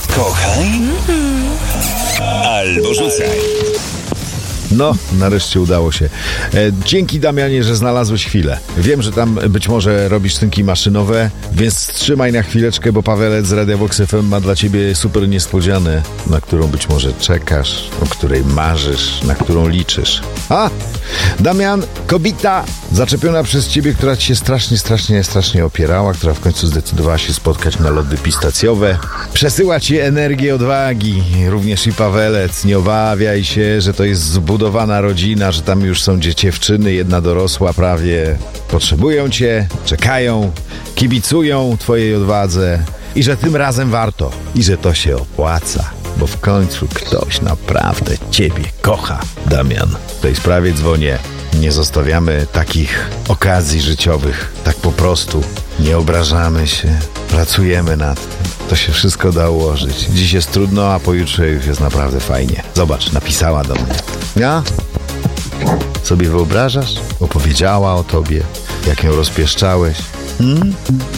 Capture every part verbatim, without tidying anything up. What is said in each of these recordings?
Kochaj albo rzucaj. No, nareszcie udało się. E, dzięki, Damianie, że znalazłeś chwilę. Wiem, że tam być może robisz tynki maszynowe, więc wstrzymaj na chwileczkę, bo Pawelec z Radia Vox F M ma dla ciebie super niespodzianę, na którą być może czekasz, o której marzysz, na którą liczysz. A! Damian, kobieta zaczepiona przez ciebie, która ci się strasznie, strasznie, strasznie opierała, która w końcu zdecydowała się spotkać na lody pistacjowe. Przesyła ci energię odwagi, również i Pawelec. Nie obawiaj się, że to jest zbudowana rodzina, że tam już są dzieciewczyny, jedna dorosła prawie. Potrzebują cię, czekają, kibicują twojej odwadze i że tym razem warto i że to się opłaca. Bo w końcu ktoś naprawdę ciebie kocha, Damian. W tej sprawie dzwonię. Nie zostawiamy takich okazji życiowych. Tak po prostu. Nie obrażamy się. Pracujemy nad tym. To się wszystko da ułożyć. Dziś jest trudno, a pojutrze już jest naprawdę fajnie. Zobacz, napisała do mnie. Ja? Sobie wyobrażasz? Opowiedziała o tobie. Jak ją rozpieszczałeś. Hmm?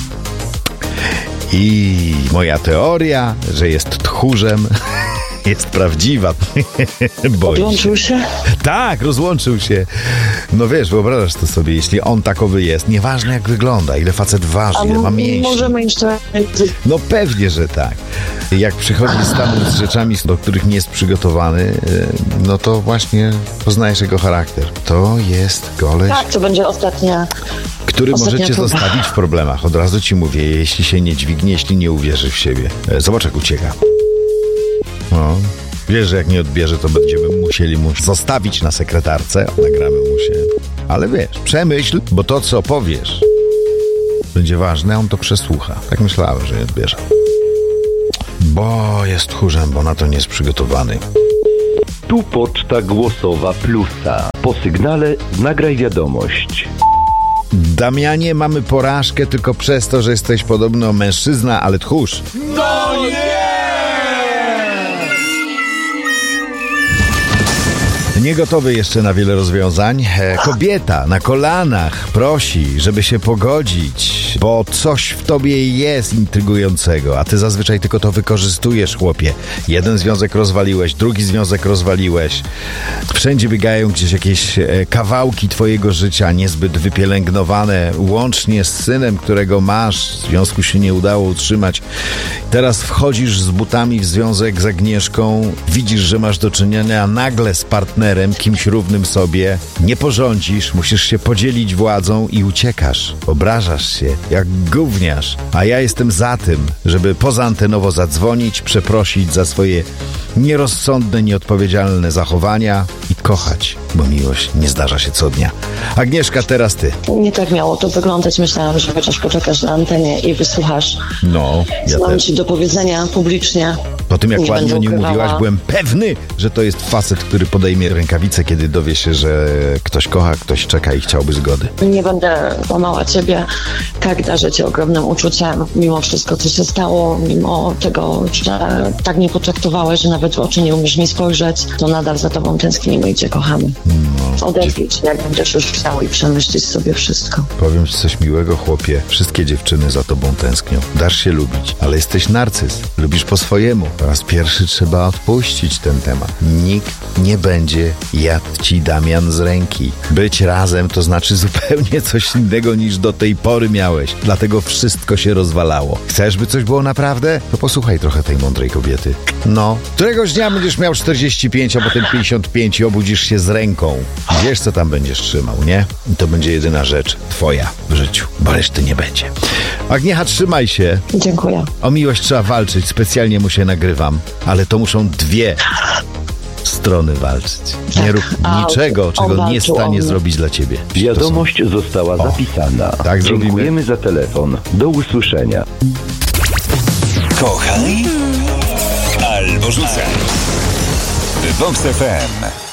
I moja teoria, że jest tchórzem, jest prawdziwa. Rozłączył się? Tak, rozłączył się. No wiesz, wyobrażasz to sobie, jeśli on takowy jest, nieważne jak wygląda, ile facet waży, ile ma mięśni. Możemy jeszcze... No pewnie, że tak. Jak przychodzi stan z rzeczami, do których nie jest przygotowany, no to właśnie poznajesz jego charakter. To jest koleś... Tak, to będzie ostatnia... który Ostatnia możecie próba. zostawić w problemach. Od razu ci mówię, jeśli się nie dźwignie, jeśli nie uwierzy w siebie. Zobacz, jak ucieka. No, wiesz, że jak nie odbierze, to będziemy musieli mu zostawić na sekretarce. Nagramy mu się. Ale wiesz, przemyśl, bo to, co powiesz, będzie ważne, a on to przesłucha. Tak myślałem, że nie odbierze. Bo jest tchórzem, bo na to nie jest przygotowany. Tu poczta głosowa Plusa. Po sygnale nagraj wiadomość. Damianie, mamy porażkę tylko przez to, że jesteś podobno mężczyzna, ale tchórz. No nie! Niegotowy jeszcze na wiele rozwiązań. E, Kobieta na kolanach prosi, żeby się pogodzić, bo coś w tobie jest intrygującego, a ty zazwyczaj tylko to wykorzystujesz, chłopie. Jeden związek rozwaliłeś, drugi związek rozwaliłeś. Wszędzie biegają gdzieś jakieś e, kawałki twojego życia, niezbyt wypielęgnowane, łącznie z synem, którego masz. Związku się nie udało utrzymać. Teraz wchodzisz z butami w związek z Agnieszką, widzisz, że masz do czynienia nagle z partnerem, kimś równym sobie, nie porządzisz, musisz się podzielić władzą i uciekasz. Obrażasz się jak gówniarz. A ja jestem za tym, żeby pozaantenowo zadzwonić, przeprosić za swoje nierozsądne, nieodpowiedzialne zachowania i kochać, bo miłość nie zdarza się co dnia. Agnieszka, teraz ty. Nie tak miało to wyglądać. Myślałam, że chociaż poczekasz na antenie i wysłuchasz. No, ja Co mam też. ci do powiedzenia publicznie. Po tym, jak Nie ładnie będę o nim ukrywała. mówiłaś, byłem pewny, że to jest facet, który podejmie rękawice, kiedy dowie się, że ktoś kocha, ktoś czeka i chciałby zgody. Nie będę łamała ciebie. Tak, darzę cię ogromnym uczuciem. Mimo wszystko, co się stało, mimo tego, że tak mnie potraktowałeś, że nawet w oczy nie umiesz mi spojrzeć, to nadal za tobą tęsknimy i cię kochamy. No, Odezwij się, jak będziesz już chciał i przemyślić sobie wszystko. powiem ci coś miłego, chłopie. Wszystkie dziewczyny za tobą tęsknią. Dasz się lubić, ale jesteś narcyz. Lubisz po swojemu. Po raz pierwszy trzeba odpuścić ten temat. Nikt nie będzie jadł ci, Damian, z ręki. Być razem to znaczy zupełnie coś innego niż do tej pory miałeś. Dlatego wszystko się rozwalało. Chcesz, by coś było naprawdę? To posłuchaj trochę tej mądrej kobiety. No. Któregoś dnia będziesz miał czterdzieści pięć, a potem pięćdziesiąt pięć i obudzisz się z ręką. Wiesz, co tam będziesz trzymał, nie? I to będzie jedyna rzecz twoja w życiu, bo reszty nie będzie. Agniecha, trzymaj się. Dziękuję. O miłość trzeba walczyć, specjalnie mu się nagrywam, ale to muszą dwie strony walczyć. Nie rób a niczego, on czego nie walczył o stanie mnie. zrobić dla ciebie. Wiadomość została zapisana. tak zrobimy. Dziękujemy za telefon. Do usłyszenia. Kochaj albo rzucaj. Vox F M.